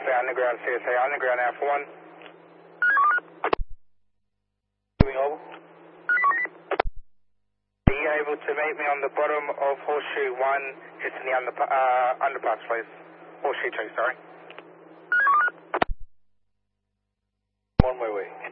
underground CSA, underground Alpha 1. Moving over. Are you able to meet me on the bottom of Horseshoe 1, just in the underpass, please? Horseshoe 2, sorry. On my way.